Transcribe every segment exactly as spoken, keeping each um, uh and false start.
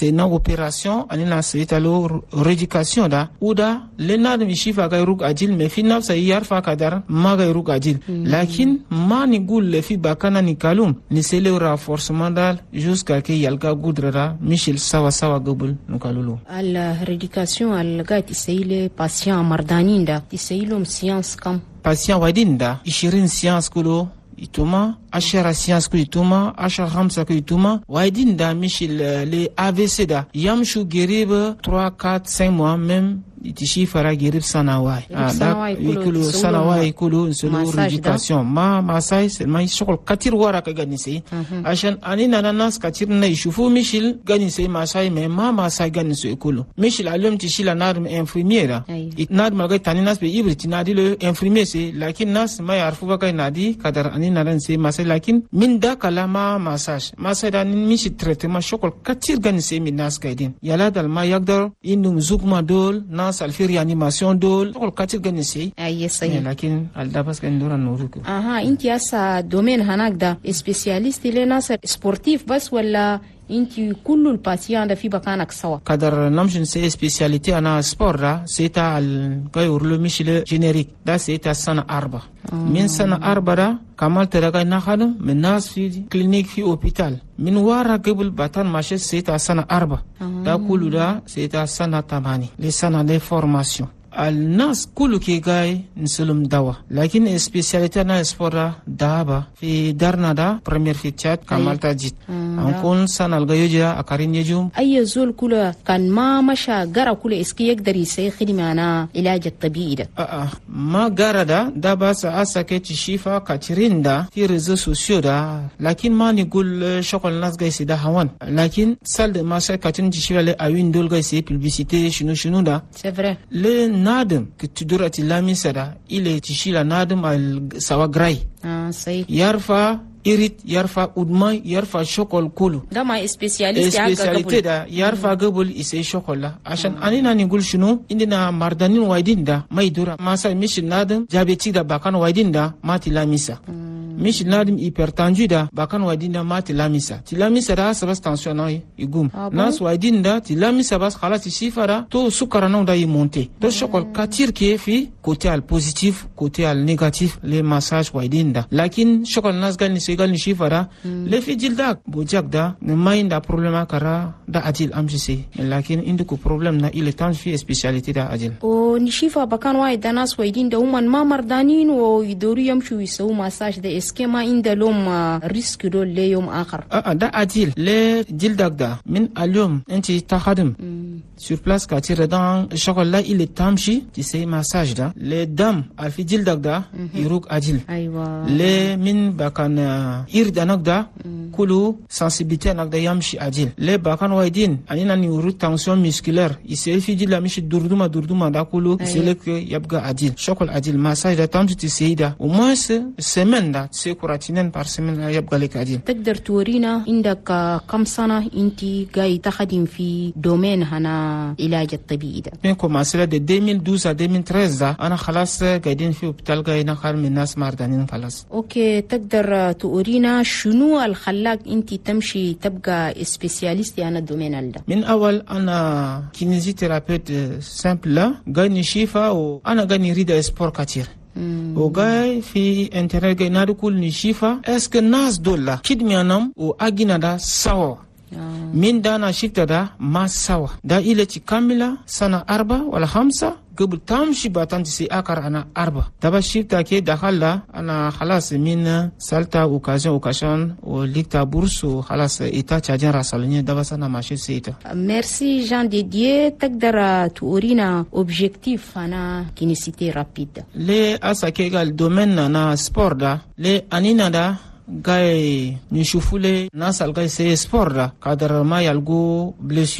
c'est une opération anina c'est alo rééducation da uda lenad mi shifa ga rug ajil me fi nafsa yarfa kadar ma ga rug ajil mm. lakin ma ni gul le fi bakana ni kalum ni c'est le renforcement dal jusqu'à que yalga gudrara michel sawa sawa gobul no kalulu al rééducation al ga ti c'est le patient mardaninda ti c'est le science kam patient wadinda ishirin science kulo ituma ashara science ku ituma ashara khamsa ku ituma waidin da michel les A V C da yamshu gerib trois quatre cinq mois même itishi fara gerib sanawai da ikulu sanawai ikulu sulu rééducation ma masai c'est ma shokol katir wara ka ganisi ashan anina nanas katir na ishufu michel ganisi masai mais ma masai ganisi ikulu michel alum tishi la narm infirmière itnad malga taninas be ibriti nadi le infirmier c'est lakin nas ma yarfu ba kay nadi kadar anina ran c'est masai lakin min da kalama massage masai da michi traitement shokol katir ganisi min nas kaydin yala dal ma yagdar indum zukma dol nas alfi réanimation dol shokol katir ganisi ay sai lakin alda bas kan dora nuruku aha inti asa domaine hanakda spécialiste le nas sportif bas wala inti kullu patient da fi bakanak sawa kadar namshin c'est spécialité ana sport da c'est al gayur le michel générique da c'est à sana arba min sana arba da kamal teraga na khadu min nas fi clinique fi hôpital min wara gebul batan marché c'est à sana arba da kullu da c'est à sana tamani les sana de formation al nas kulu ki gay nsulum dawa lakin spécialité na sport daba fi darna da première fi chat kamal tajit an kun sanal gayoja akarin yejum ay zul kula kan ma masha gara kula eski yaqdari sai khidmana ilaj at-tabi'i da a ma gara da daba sa asake ci shifa katirinda fi réseaux sociaux da lakin ma ni gul shokol nas gay sida hawan lakin salle de masha katin ci shifa le awin dol gay c'est publicité chunu chunu da c'est vrai le nadam que tu dois te lamer ça il est tichi la nadam al sawagrai ah c'est yarfa irit yarfa udma yarfa shokol kulu dama spécialiste ya spécialité da yarfa gabul ise shokola ashan anina ni gul shunu indina mardanin waidinda mai dura masa mishin nadam diabétique da bakan waidinda mati lamisa mish nadim hypertendu da bakan wadinda ma tilamisa tilamisa da sabas tension na igum nas wadinda tilamisa bas khalas sifara to sukara na da monter to shokol katir ke fi côté al positif côté al négatif les massages wadinda lakin shokol nas gal ni segal ni sifara le fi jilda bojak da ne mainda problème kara da adil amjisi lakin indu ko problème na il est temps fi spécialité da adil o ni shifa bakan waida nas wadinda uman ma mardanin o idoru yamshu yisu massage da اسكيما عندهم ريسك دول ليوم اخر اه ده عديل لي جلدك ده من اليوم انت تخدم sur place كاتير دان الشغل لا اللي تمشي تسي مساج ده لي دم في جلدك ده يروق عديل ايوه لي من بكان يردنك ده كله sensibilité نك ده يمشي عديل لي بكان وايدين اننا نيورو تنسيون ميسكولير يسي في جلد مش دردوما دردوما ده كله يسلك يبقى عديل شغل عديل مساج ده تمشي تسي ده وما سيمن ده سيكوراتينين par semaine يبقى لك عديل. تقدر تورينا عندك كم سنة انت جاي تخدم في دومين هنا علاج الطبيعي ده؟ من كوماسيلا de deux mille douze à deux mille treize ده أنا خلاص قاعدين في هوبيتال جاي نخدم من الناس مردانين خلاص. أوكي تقدر تورينا شنو الخلاك انت تمشي تبقى سبيسياليست هنا الدومين ده؟ من أول أنا كينيزيثيرابيوت سامبل لا جاي نشيفا وأنا جاي نريد إسبور كتير. وغاي في انترنت غاي نادو كل نشيفا اسك ناس دولا كيدميانام و اغينا دا ساو من دانا شيفتا دا ما ساو دا إلى كاملة سنة أربعة ولا خمسة قبل تمشي باتانتي سي اكر انا أربعة دابا شيفتا كي دخل انا خلاص من سالتا اوكازيون اوكاشن وليكتا بورس وخلاص ايتا تشاجين راسلني دابا سنه ماشي سيتا ميرسي جان ديديه تقدر تورينا اوبجيكتيف انا كينيسيتي رابيد لي اساكي قال دومين انا سبور دا لي انينا دا gay ni shufule nasal gay se sport da kadar ma yalgo blessure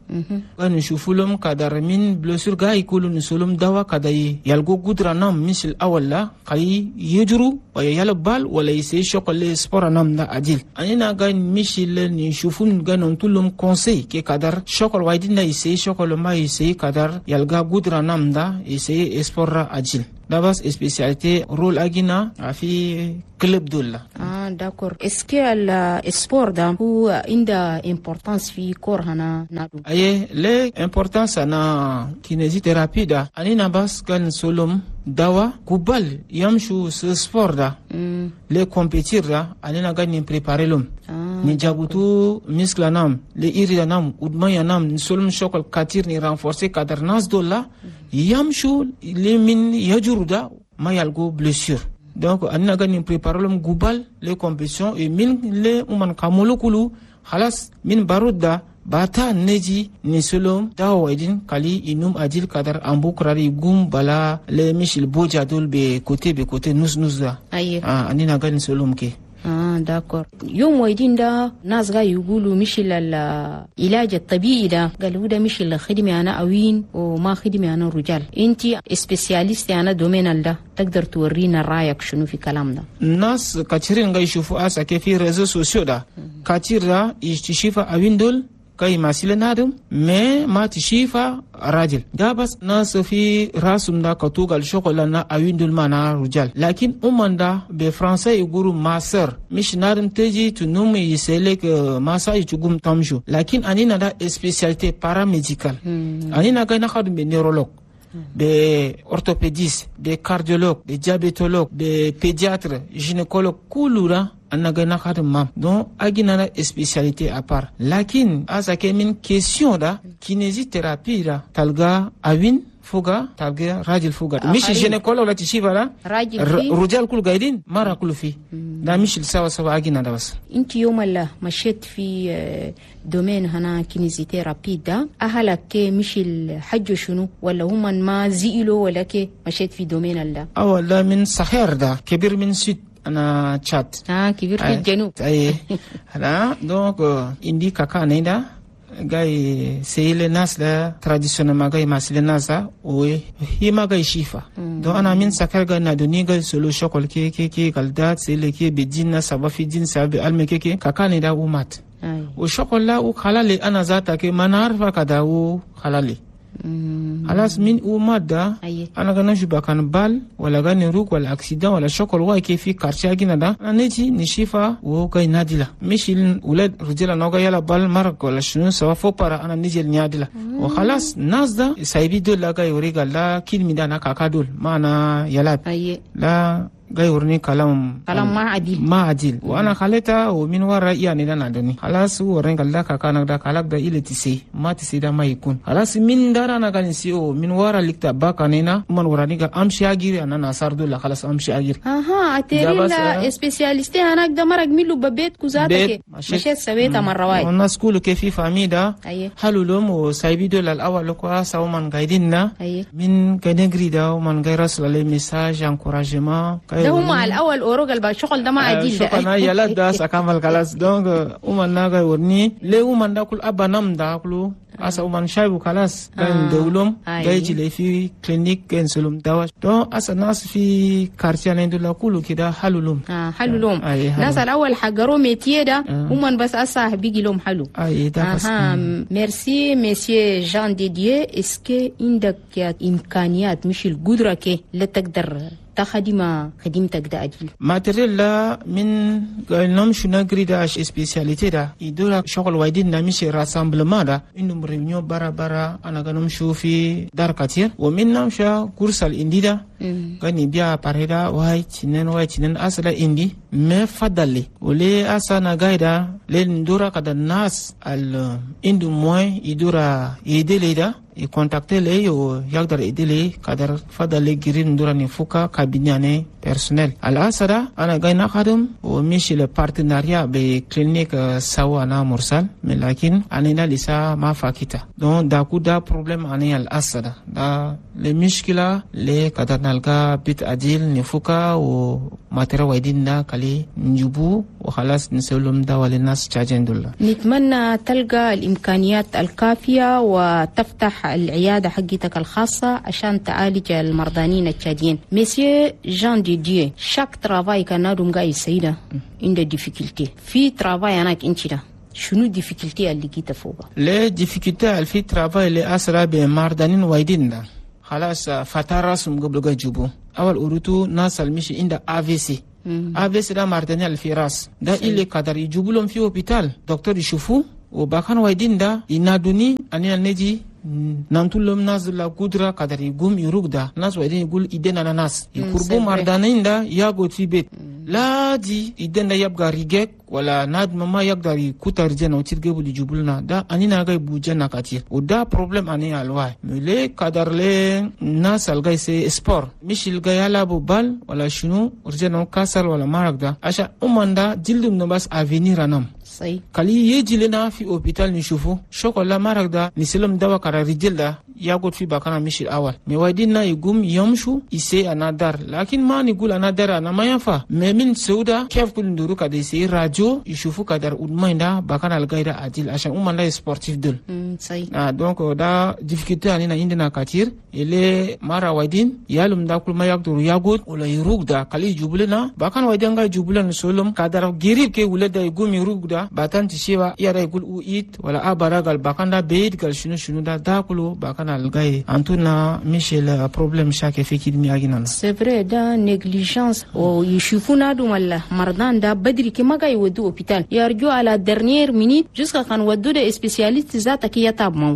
Kan shufulum kadar min blessure ga ikulun sulum dawa kadai yalgo gudra nam misil awalla kai yejuru wa yala bal wala ise shokole sport nam na adil anina ga misil ni shufun ga non tulum conseil ke kadar shokol waidina ise shokol ma ise kadar yalga gudra nam da ise sport adil dabas spécialité rôle agina afi club dolla. Ah d'accord. Est-ce que le sport da ou inda importance fi corps hana nadu? Aye le importance na kinésithérapie da anina bas kan solom dawa kubal yamshu ce sport da mm. le compétir da anina gan ni préparer l'homme. Ah, ni jabutu muscle nam le iri nam udman yanam solom shokol katir ni renforcer kadar nas dolla yamshu le min yajuruda mayalgo blessure. Donc anina gani préparolum gubal les compétitions et min le uman kamolokulu khalas min baruda bata neji ni solom dawaidin kali inum adil kadar ambukrari gum bala le mishil boja dol be côté be côté nus nusda ah anina gani solom ke. Ah d'accord. يوم وايدين دا ناس غا يقولوا مش العلاج الطبيعي دا قالوا ده مش الخدمة أنا أوين وما خدمة أنا رجال. أنتي سبيسياليست أنا دومين ده تقدر تورينا رأيك شنو في كلام ده؟ الناس كثيرين غا يشوفوا أسا كيف في ريزو سوسيو ده كثير دا يشتشيفا أوين دول كاي ماسيل نادم مي ما تشيفا راجل ده بس ناس في راسم دا كتوغال شوكولا نا اوين دول مانا رجال لكن امان دا بفرنسا يقولوا ماسر مش نادم تجي تنوم يسيلك ماسا يتقوم تمشو لكن انينا دا اسبيسياليتي باراميديكال انينا كاي نخدم بنيرولوج des orthopédistes, des cardiologues, des diabétologues, des pédiatres, gynécologues, kulura anagana khadam donc agina spécialité à part lakin asa kemin question da kinésithérapie da talga awin fuga talga rajil fuga mishi gynécologue la tishiva la rujal kul gaidin mara kul fi da mishi sawa sawa agina da bas inti يوم الله مشيت في دومين هنا كينيزيثيرابي دا أهلك كي مش الحج شنو ولا هم ما زيلوا ولا كي مشيت في دومين الله أولا من صحير دا كبير من سيد أنا تشات آه كبير في الجنوب أي هلا دونك إندي كاكا نيدا جاي سيل الناس لا تراديشنال ما جاي ماسل الناس وهي ما جاي شيفا دو أنا من سكر جاي نادوني جاي سلو شوكول كي كي كي قلدات سيل كي بدين سبب في دين سبب علم كي كي كاكا نيدا ومات وشوكولا وخلالي أنا ذاتك ما نعرف كذا وخلالي خلاص من ومادة أنا كنا شو كان بال ولا كان روك ولا أكسيدان ولا شوكول واي كيف في كارشة كنا ده أنا نجي نشيفا وكاي ناديلا مش الولاد رجال نوجا يلا بال مرق ولا شنو سوا فوبرا أنا نجي ناديلا وخلاص ناس ده سايبي دول لا كاي وريجا لا كيل ميدانا كاكادول ما أنا يلاد لا جاي ورني كلام كلام ما عديل ما عديل وانا خليتها ومن ورا يعني ده نادوني خلاص ورن قال لك كان ده كلام ده إلى تسي ما تسي ده ما يكون خلاص من دار انا كان سيو من ورا لك تبا كاننا من وراني امشي اجير انا نصار دول خلاص امشي اجير اها اتريلا سبيسياليست انا ده مرق ميلو ببيت كوزاتك مشيت سويتها مره واحد الناس كله كيف فامي ده حلو لهم وسايبي دول الاول لو ساو من قايديننا من كنغري ده ومن غير رسل لي ميساج انكوراجمون ده هم على الأول أوروغل بشغل ده ما عديل ده شكرا يلا ده سكمل خلاص دونك ومن ناقة ورني ليه ومن ده كل أبا نام ده كله أسا ومن شايبو خلاص كان دولهم جاي لي في كلينيك كان سلوم دواء دون أسا ناس في كارتيان عندنا كله كده حلولهم آه حلولهم ناس الأول حجروا ميتيه ده ومن بس أسا بيجي لهم حلو أي ده بس ميرسي مسيو جان ديديه إسكي عندك إمكانيات مش القدرة كي لا تقدر تخدم خدمتك ده أجل ماتريال لا من قالنام شو نجري ده سبيسياليتي ده يدور شغل وايدين نمشي راسامبلما ده إنهم ريونيو برا برا أنا قالنام شو في دار كتير ومن نمشى كورس الإندي ده كان يبيع باريدا واي تنين واي تنين أصلا إندي ما فضلي ولي أصلا نجايدا لندورا كده الناس ال إندو موي يدورا يدلي ده يكونتاكتي لي ويقدر يدلي كدر فضل جرين دورا نفوكا كابينياني personnel الأسرة أنا جاي نخدم ومشي لبارتناريا بكلينيك سوا أنا مرسل لكن أنا لسه ما فاكيتا دون داكو دا بروبلم أنا الأسرة دا المشكلة اللي كدرنا نلقى بيت عديل نفوكا وماتيرا وايدين كالي نجيبو وخلاص نسولهم دواء للناس تشاجين دولا. نتمنى تلقى الإمكانيات الكافية وتفتح العيادة حقتك الخاصة عشان تعالج المرضانين التشاديين. مسيو جان ديديو شاك ترافاي كان نادم قاي السيدة عنده ديفيكولتي في ترافاي أناك انتي شنو الديفيكولتي اللي جيت فوقها؟ ليه ديفيكولتي في ترافاي اللي أسرع بمرضانين وايدين ده خلاص فترة سم قبل جاجبو أول أوروتو ناس المشي عنده آ في سي آ في سي ده مرداني الفراس ده اللي قدر يجيبوا لهم في هوبيتال دكتور يشوفوا وباكان وايدين ده ينادوني أني نجي نانتولم ناس لا قدرة قدر يقوم يروق ده ناس وايدين يقول إيدينا ناس يقربوا مردانين ده ياقود في بيت لا دي إيدينا يبقى ريجيك ولا ناد ماما يقدر يكوتا رجانا وتيرجبوا يجيبولنا ده أني ناقي بوجنا كتير وده بروبلم أني الواي ملي قدر لي ناس الجاي سي سبور مش الجاي يلعبوا بال ولا شنو رجانا كسر ولا مارك ده عشان أمان ده جلدهم نباس أفينير أنام صحيح كالي يجي لنا في أوبيتال نشوفه شوكولا مارك ده نسلم دوا كرا رجال ده ياخد في بكرة مش الأول موايدنا يقوم يمشوا يسي أنادر لكن ما نقول أنادر أنا ما ينفع من سودا كيف كل ندورو كده يسي راجو يشوفوا كدر أدمان ده بكرة الجايدة عديل عشان أمان ده سبورتيف دول صحيح آه دونك ده ديفيكولتي أنينا عندنا كتير اللي مرة وايدين يالهم ده كل ما يقدروا ياخد ولا يروق ده كالي يجيبولنا بكرة وايدين جاي يجيبولنا نسولهم كدر غريب كي ولد ده يقوم يروق ده باتان تشيوا يارا يقول او ايت ولا ابارا قال بكرة ده بيت قال شنو شنو ده ده كله بكرة الجاي أنتونا مش البروبلم شاكي في كده مياجينا سفر ده نيجليجانس ويشوفونا دوم الله مرضان ده بدري كما جاي ودو أوبيتال يرجو على dernière minute jusqu'à quand ودو ده spécialiste ذاته كي يتاب مو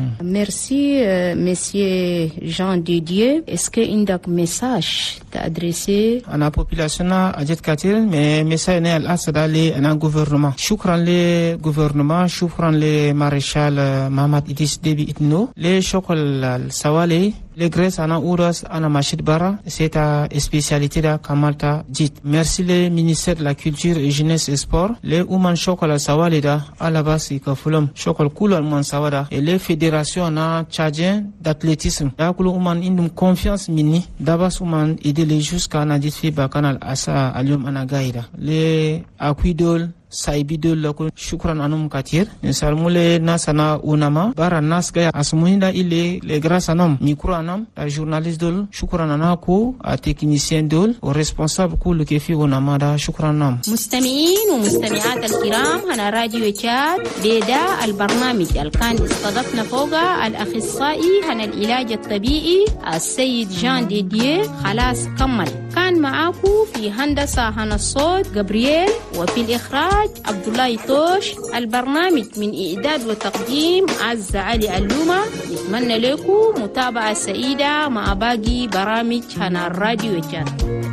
merci monsieur Jean Didier est-ce que عندك message t'adresser أنا population أجد كتير mais message نال أسد على أنا gouvernement شكرا للgouvernement شكرا لمارشال محمد إدريس ديبي إتنو لشغل السوالي لغريس أنا أورس أنا ماشيد برا سيتا spécialité da kamalta jit merci le ministère de la culture et jeunesse et sport le uman shokola sawalida alabasi kafulum shokol kulal man sawada et les fédérations na tchadien d'athlétisme da kulu uman indum confiance mini dabas uman aider les jusqu'à na dit fi bakanal asa alium anagaida le akuidol saibidol lako shukran anum katir nsalmule nasana unama bara nas gaya asmuhinda ile le grâce anam micro anam la journaliste dol shukran anako a technicien dol au responsable كل كيفي unama da shukran nam مستمعين ومستمعات الكرام هنا راديو تشاد ديدا البرنامج الكان استضفنا فوق الاخصائي هنا العلاج الطبيعي السيد جان ديديه خلاص كمل كان معاكو في هندسة هنا الصوت جبريل وفي الإخراج عبد الله توش البرنامج من إعداد وتقديم عز علي اللومة نتمنى لكم متابعة سعيدة مع باقي برامج هنا الراديو جان